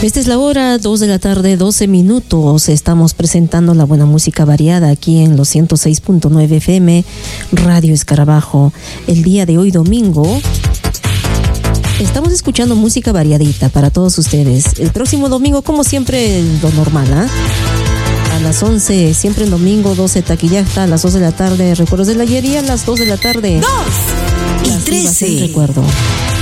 Esta es la hora, 2 de la tarde, 12 minutos. Estamos presentando la buena música variada aquí en los 106.9 FM, Radio Escarabajo. El día de hoy, domingo, estamos escuchando música variadita para todos ustedes. El próximo domingo, como siempre, lo normal, ¿ah? A las 11, siempre el domingo, 12 taquillata, a las 2 de la tarde, recuerdos del ayer, y a las 2 de la tarde. 2 y 13. Recuerdo.